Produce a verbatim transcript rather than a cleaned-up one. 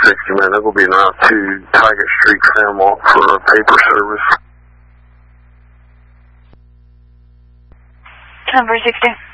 sixty, man. They're going to be out to Tiger Street Fairmont for a paper service. Number sixty.